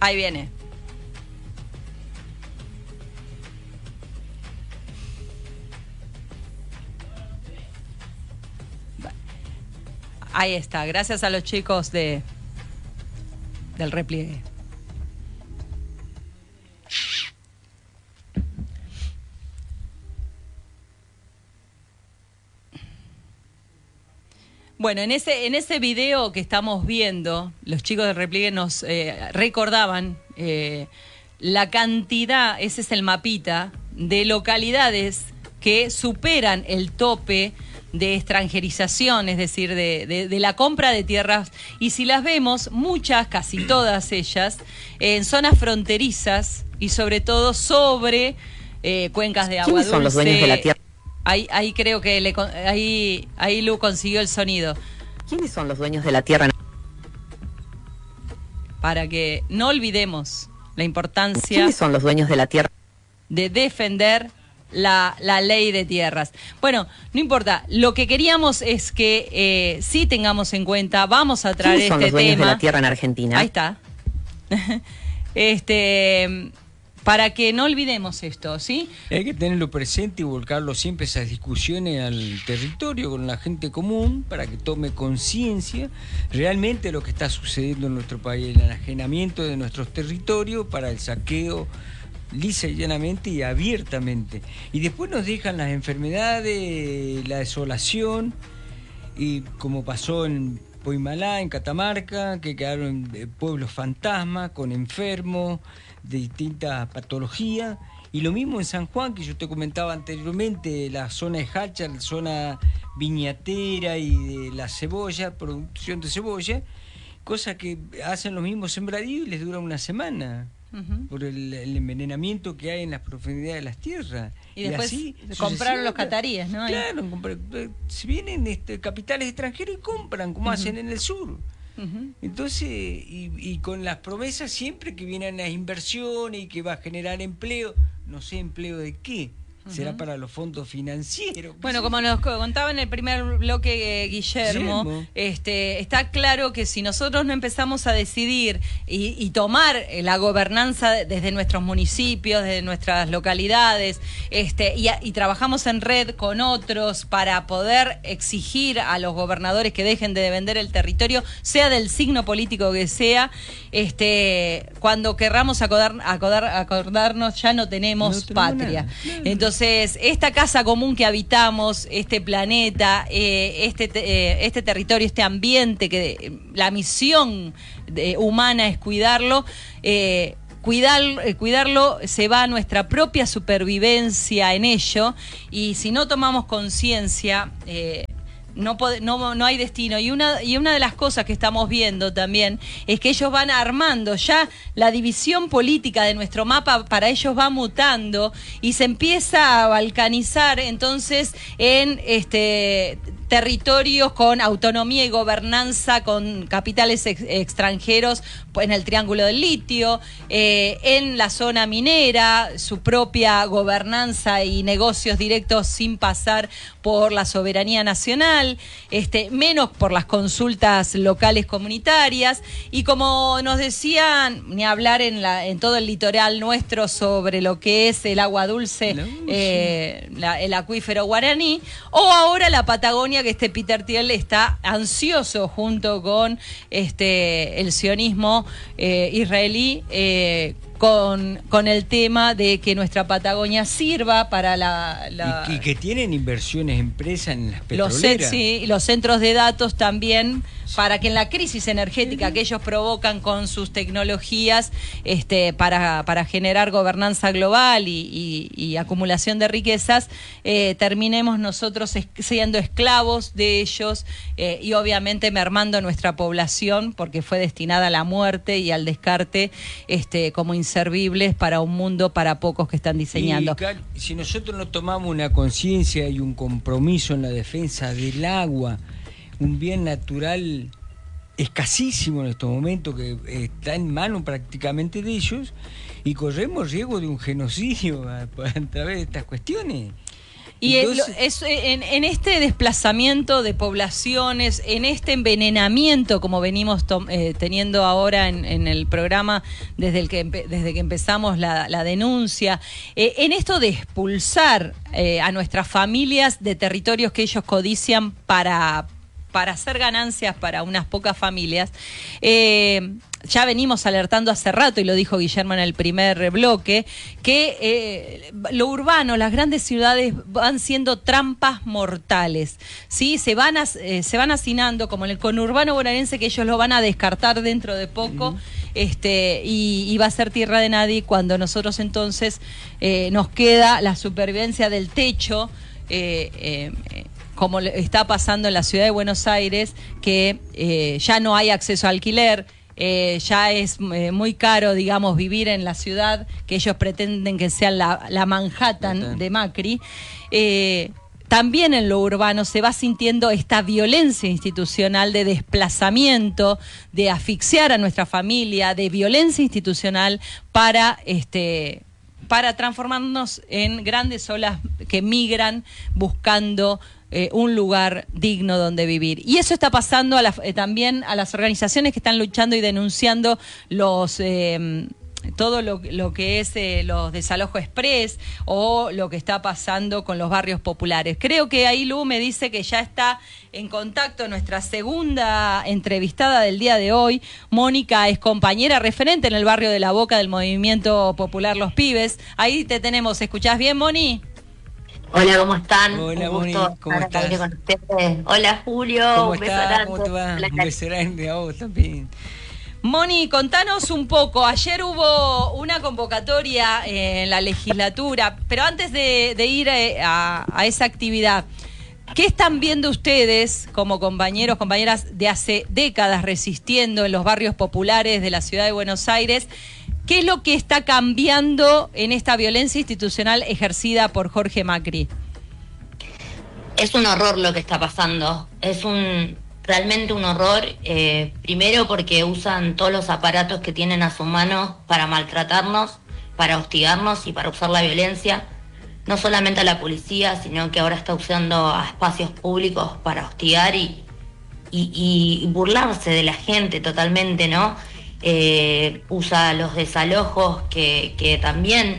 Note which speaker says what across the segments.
Speaker 1: Ahí viene. Ahí está, gracias a los chicos del repliegue. Bueno, en ese video que estamos viendo, los chicos del repliegue nos recordaban la cantidad, ese es el mapita, de localidades que superan el tope de extranjerización, es decir, de la compra de tierras. Y si las vemos, muchas, casi todas ellas, en zonas fronterizas y sobre todo sobre cuencas de agua dulce.
Speaker 2: ¿Quiénes son los dueños de la tierra?
Speaker 1: Ahí creo que ahí Lu consiguió el sonido.
Speaker 2: ¿Quiénes son los dueños de la tierra?
Speaker 1: Para que no olvidemos la importancia.
Speaker 2: ¿Quiénes son los dueños de la tierra?
Speaker 1: De defender la ley de tierras. Bueno, no importa. Lo que queríamos es que sí tengamos en cuenta, vamos a traer
Speaker 2: ¿Quiénes son los dueños de la tierra en Argentina?
Speaker 1: Ahí está. Para que no olvidemos esto, ¿sí?
Speaker 3: Hay que tenerlo presente y volcarlo siempre esas discusiones al territorio con la gente común para que tome conciencia realmente de lo que está sucediendo en nuestro país, el enajenamiento de nuestros territorios para el saqueo lisa y llanamente y abiertamente. Y después nos dejan las enfermedades, la desolación, y como pasó en Poimalá, en Catamarca, que quedaron pueblos fantasmas con enfermos de distintas patologías, y lo mismo en San Juan, que yo te comentaba anteriormente, la zona de Hacha, la zona viñatera y de la cebolla, producción de cebolla, cosa que hacen los mismos sembradíos y les dura una semana. Por el envenenamiento que hay en las profundidades de las tierras.
Speaker 1: Y después así, compraron los cataríes, ¿no?
Speaker 3: Claro, si vienen capitales extranjeros y compran, como hacen en el sur. Entonces, y con las promesas siempre que vienen las inversiones y que va a generar empleo, no sé, ¿empleo de qué? Será para los fondos financieros.
Speaker 1: Bueno, como nos contaba en el primer bloque Guillermo, está claro que si nosotros no empezamos a decidir y tomar la gobernanza desde nuestros municipios, desde nuestras localidades, y trabajamos en red con otros para poder exigir a los gobernadores que dejen de vender el territorio, sea del signo político que sea, cuando querramos acordarnos ya no tenemos patria. Entonces, esta casa común que habitamos, este planeta, este territorio, este ambiente, que la misión humana es cuidarlo, cuidarlo se va a nuestra propia supervivencia en ello, y si no tomamos conciencia, no hay destino. Y una de las cosas que estamos viendo también es que ellos van armando ya la división política de nuestro mapa, para ellos va mutando y se empieza a balcanizar entonces en territorios con autonomía y gobernanza, con capitales extranjeros en el Triángulo del Litio, en la zona minera, su propia gobernanza y negocios directos sin pasar por la soberanía nacional, menos por las consultas locales comunitarias, y como nos decían, ni hablar en todo el litoral nuestro sobre lo que es el agua dulce, el acuífero guaraní, o ahora la Patagonia, que Peter Thiel está ansioso junto con el sionismo israelí, con el tema de que nuestra Patagonia sirva para
Speaker 3: y que tienen inversiones empresas en las petroleras.
Speaker 1: Los centros de datos también, para que en la crisis energética que ellos provocan con sus tecnologías, para generar gobernanza global y acumulación de riquezas, terminemos nosotros siendo esclavos de ellos, y obviamente mermando nuestra población, porque fue destinada a la muerte y al descarte, como inservibles para un mundo para pocos que están diseñando.
Speaker 3: Y si nosotros no tomamos una conciencia y un compromiso en la defensa del agua, un bien natural escasísimo en estos momentos, que está en manos prácticamente de ellos, y corremos riesgo de un genocidio a través de estas cuestiones.
Speaker 1: Y
Speaker 3: Entonces,
Speaker 1: en este desplazamiento de poblaciones, en este envenenamiento, como venimos teniendo ahora en el programa desde que empezamos la denuncia, en esto de expulsar a nuestras familias de territorios que ellos codician para hacer ganancias para unas pocas familias, ya venimos alertando hace rato, y lo dijo Guillermo en el primer bloque, que lo urbano, las grandes ciudades van siendo trampas mortales, ¿sí? Se van hacinando, como en el conurbano bonaerense, que ellos lo van a descartar dentro de poco, y va a ser tierra de nadie, cuando nosotros entonces nos queda la supervivencia del techo, como está pasando en la ciudad de Buenos Aires, que ya no hay acceso a alquiler, ya es muy caro, digamos, vivir en la ciudad, que ellos pretenden que sea la Manhattan de Macri. También en lo urbano se va sintiendo esta violencia institucional de desplazamiento, de asfixiar a nuestra familia, de violencia institucional para transformarnos en grandes olas que migran buscando un lugar digno donde vivir. Y eso está pasando también a las organizaciones que están luchando y denunciando todo lo que es los desalojos express, o lo que está pasando con los barrios populares. Creo que ahí Lu me dice que ya está en contacto nuestra segunda entrevistada del día de hoy. Mónica es compañera referente en el barrio de La Boca del Movimiento Popular Los Pibes. Ahí te tenemos. ¿Escuchás bien, Moni?
Speaker 4: Hola, ¿cómo están?
Speaker 3: Hola,
Speaker 4: Un
Speaker 3: Moni,
Speaker 4: gusto
Speaker 3: ¿cómo
Speaker 4: estar
Speaker 3: estás?
Speaker 4: con ustedes. Hola, Julio.
Speaker 3: ¿Cómo
Speaker 4: Un beso
Speaker 3: estás?
Speaker 4: grande.
Speaker 3: ¿Cómo te va?
Speaker 4: Hola,
Speaker 3: Un beso grande a vos también.
Speaker 1: Moni, contanos un poco. Ayer hubo una convocatoria en la legislatura, pero antes de ir a esa actividad, ¿qué están viendo ustedes como compañeros, compañeras de hace décadas resistiendo en los barrios populares de la ciudad de Buenos Aires? ¿Qué es lo que está cambiando en esta violencia institucional ejercida por Jorge Macri?
Speaker 4: Es un horror lo que está pasando. Es realmente un horror. Primero porque usan todos los aparatos que tienen a su mano para maltratarnos, para hostigarnos y para usar la violencia. No solamente a la policía, sino que ahora está usando a espacios públicos para hostigar y burlarse de la gente totalmente, ¿no? Usa los desalojos que también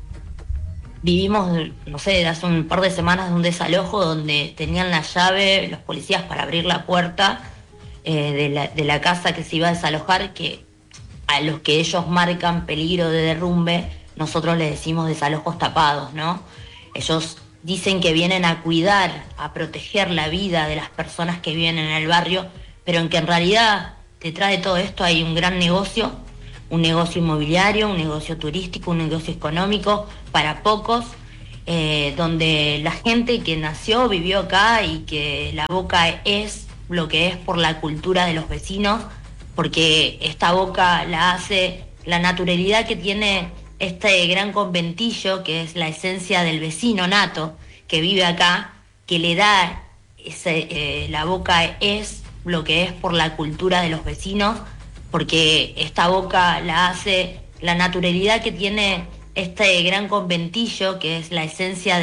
Speaker 4: vivimos, no sé, hace un par de semanas de un desalojo donde tenían la llave los policías para abrir la puerta de la casa que se iba a desalojar, que a los que ellos marcan peligro de derrumbe, nosotros les decimos desalojos tapados, ¿no? Ellos dicen que vienen a cuidar, a proteger la vida de las personas que viven en el barrio, pero en que en realidad detrás de todo esto hay un gran negocio, un negocio inmobiliario, un negocio turístico, un negocio económico para pocos, donde la gente que nació, vivió acá y que La Boca es lo que es por la cultura de los vecinos, porque esta Boca la hace la naturalidad que tiene este gran conventillo, que es la esencia del vecino nato que vive acá, que le da La Boca es lo que es por la cultura de los vecinos, porque esta Boca la hace la naturalidad que tiene este gran conventillo, que es la esencia de